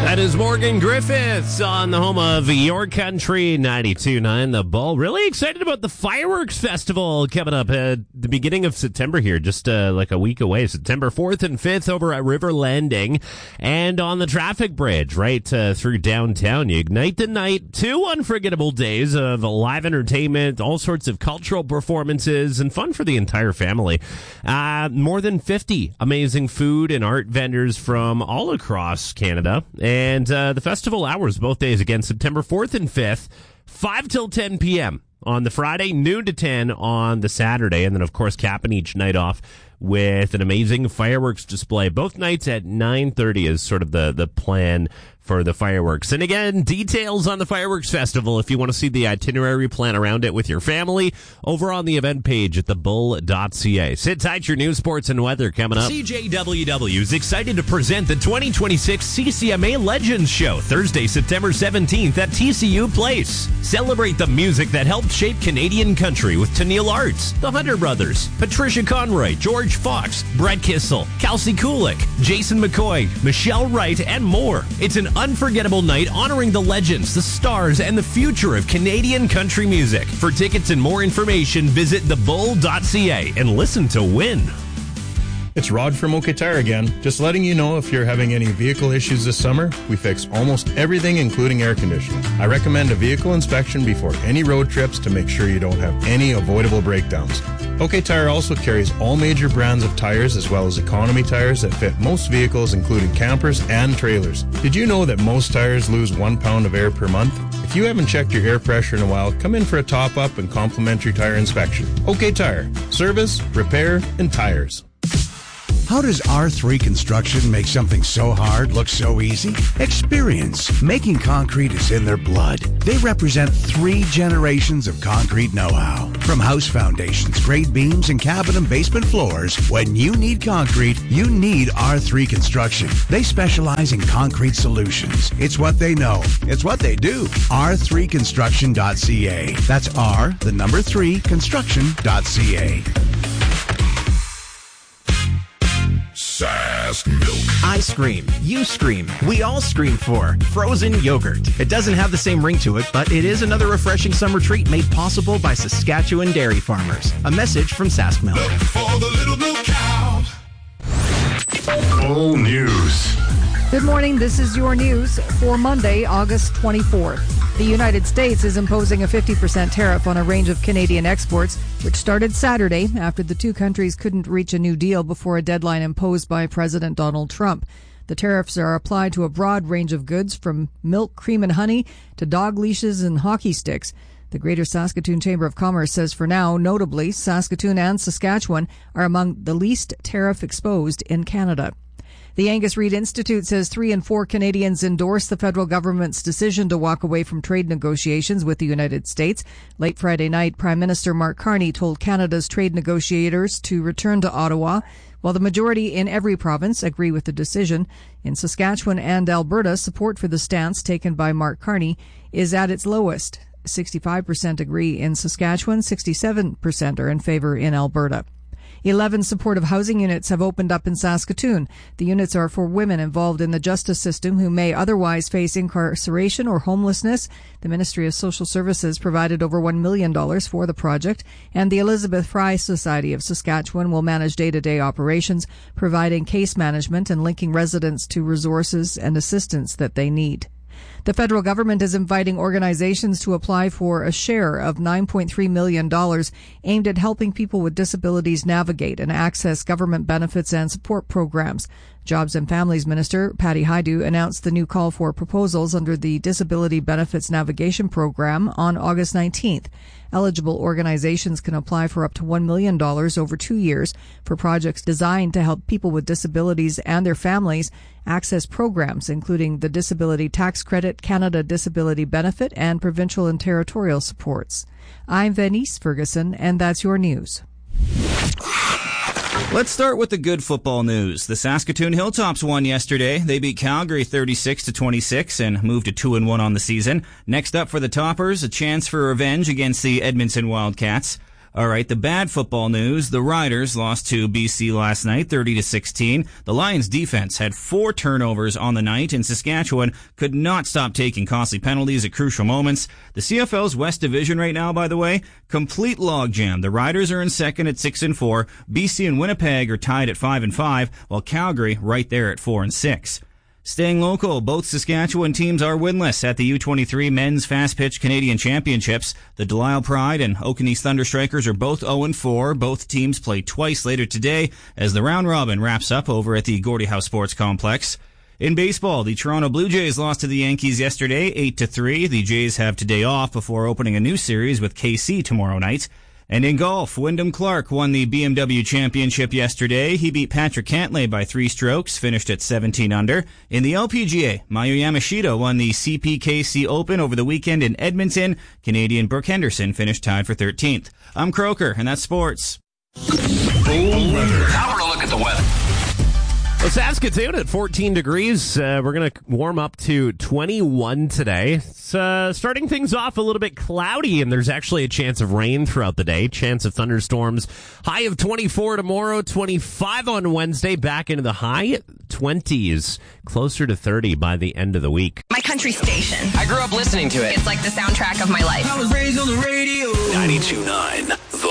That is Morgan Griffiths on the home of Your Country 92.9 The Bull. Really excited about the Fireworks Festival coming up at the beginning of September here, just like a week away. September 4th and 5th over at River Landing and on the traffic bridge right through downtown. You ignite the night, 2 unforgettable days of live entertainment, all sorts of cultural performances, and fun for the entire family. More than 50 amazing food and art vendors from all across Canada. And the festival hours, both days, again, September 4th and 5th, 5 till 10 p.m. on the Friday, noon to 10 on the Saturday. And then, of course, capping each night off with an amazing fireworks display. Both nights at 9:30 is sort of the plan for the fireworks. And again, details on the Fireworks Festival, if you want to see the itinerary, plan around it with your family, over on the event page at thebull.ca. Sit tight, your news, sports, and weather coming up. CJWW is excited to present the 2026 CCMA Legends Show, Thursday, September 17th at TCU Place. Celebrate the music that helped shape Canadian country with Tennille Arts, the Hunter Brothers, Patricia Conroy, George Fox, Brett Kissel, Kelsey Kulik, Jason McCoy, Michelle Wright, and more. It's an unforgettable night honoring the legends, the stars, and the future of Canadian country music. For tickets and more information, visit thebull.ca and listen to win. It's Rod from OK Tire again. Just letting you know, if you're having any vehicle issues this summer, we fix almost everything, including air conditioning. I recommend a vehicle inspection before any road trips to make sure you don't have any avoidable breakdowns. OK Tire also carries all major brands of tires as well as economy tires that fit most vehicles, including campers and trailers. Did you know that most tires lose 1 pound of air per month? If you haven't checked your air pressure in a while, come in for a top-up and complimentary tire inspection. OK Tire. Service, repair, and tires. How does R3 Construction make something so hard look so easy? Experience. Making concrete is in their blood. They represent 3 generations of concrete know-how. From house foundations, grade beams, and cabin and basement floors, when you need concrete, you need R3 Construction. They specialize in concrete solutions. It's what they know. It's what they do. R3construction.ca. That's R, the number 3, construction.ca. Sask Milk. I scream. You scream. We all scream for frozen yogurt. It doesn't have the same ring to it, but it is another refreshing summer treat made possible by Saskatchewan dairy farmers. A message from Sask Milk. Milk for the little milk cow. Full news. Good morning. This is your news for Monday, August 24th. The United States is imposing a 50% tariff on a range of Canadian exports, which started Saturday after the two countries couldn't reach a new deal before a deadline imposed by President Donald Trump. The tariffs are applied to a broad range of goods, from milk, cream, and honey to dog leashes and hockey sticks. The Greater Saskatoon Chamber of Commerce says for now, notably, Saskatoon and Saskatchewan are among the least tariff exposed in Canada. The Angus Reid Institute says 3 in 4 Canadians endorse the federal government's decision to walk away from trade negotiations with the United States. Late Friday night, Prime Minister Mark Carney told Canada's trade negotiators to return to Ottawa, while the majority in every province agree with the decision. In Saskatchewan and Alberta, support for the stance taken by Mark Carney is at its lowest. 65% agree in Saskatchewan, 67% are in favor in Alberta. 11 supportive housing units have opened up in Saskatoon. The units are for women involved in the justice system who may otherwise face incarceration or homelessness. The Ministry of Social Services provided over $1 million for the project, and the Elizabeth Fry Society of Saskatchewan will manage day-to-day operations, providing case management and linking residents to resources and assistance that they need. The federal government is inviting organizations to apply for a share of $9.3 million aimed at helping people with disabilities navigate and access government benefits and support programs. Jobs and Families Minister Patty Hajdu announced the new call for proposals under the Disability Benefits Navigation Program on August 19th. Eligible organizations can apply for up to $1 million over 2 years for projects designed to help people with disabilities and their families access programs including the Disability Tax Credit, Canada Disability Benefit, and provincial and territorial supports. I'm Venice Ferguson, and that's your news. Let's start with the good football news. The Saskatoon Hilltops won yesterday. They beat Calgary 36-26 and moved to 2-1 on the season. Next up for the Toppers, a chance for revenge against the Edmonton Wildcats. All right, the bad football news. The Riders lost to BC last night, 30-16. The Lions defense had 4 turnovers on the night, and Saskatchewan could not stop taking costly penalties at crucial moments. The CFL's West Division right now, by the way, complete logjam. The Riders are in second at 6-4. BC and Winnipeg are tied at 5-5, while Calgary right there at 4-6. Staying local, both Saskatchewan teams are winless at the U23 Men's Fast Pitch Canadian Championships. The Delisle Pride and Okanese Thunder Strikers are both 0-4. Both teams play twice later today as the round robin wraps up over at the Gordie Howe Sports Complex. In baseball, the Toronto Blue Jays lost to the Yankees yesterday, 8-3. The Jays have today off before opening a new series with KC tomorrow night. And in golf, Wyndham Clark won the BMW Championship yesterday. He beat Patrick Cantlay by 3 strokes, finished at 17 under. In the LPGA, Mayu Yamashita won the CPKC Open over the weekend in Edmonton. Canadian Brooke Henderson finished tied for 13th. I'm Croker, and that's sports. Now we're going to look at the weather. Well, Saskatoon at 14 degrees. We're going to warm up to 21 today. It's starting things off a little bit cloudy, and there's actually a chance of rain throughout the day. Chance of thunderstorms. High of 24 tomorrow, 25 on Wednesday, back into the high 20s, closer to 30 by the end of the week. My country station. I grew up listening to it. It's like the soundtrack of my life. I was raised on the radio. 92.9 The